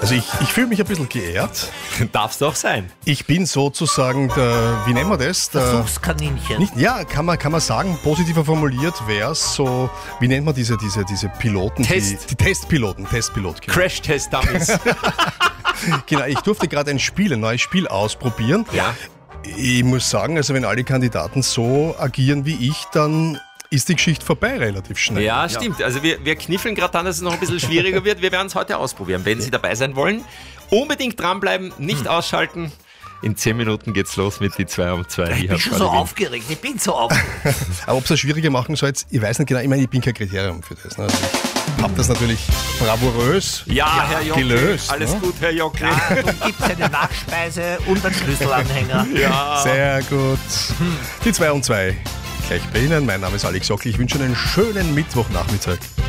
Also ich fühle mich ein bisschen geehrt. Darf's doch sein. Ich bin sozusagen der, wie nennen wir das? Versuchskaninchen. Nicht, ja, kann man sagen, positiver formuliert wäre es so, wie nennt man diese Piloten? Test. Die Testpiloten. Genau. Crash-Test-Dummies. Genau, ich durfte gerade ein neues Spiel ausprobieren. Ja. Ich muss sagen, also wenn alle Kandidaten so agieren wie ich, dann ist die Geschichte vorbei relativ schnell. Ja, stimmt. Also wir kniffeln gerade dann, dass es noch ein bisschen schwieriger wird. Wir werden es heute ausprobieren. Wenn Sie dabei sein wollen, unbedingt dranbleiben, nicht ausschalten. In 10 Minuten geht's los mit die 2 um 2. Ich bin schon so aufgeregt. Aber ob es das schwieriger machen soll, ich weiß nicht genau, ich meine, ich bin kein Kriterium für das. Ne? Also ich habe das natürlich bravourös Herr Jockel, gelöst. Alles gut, Herr Jockel. Darum gibt es eine Nachspeise und einen Schlüsselanhänger. Ja. Sehr gut. Die 2 um 2 gleich bei Ihnen. Mein Name ist Alex Jockel. Ich wünsche einen schönen Mittwochnachmittag.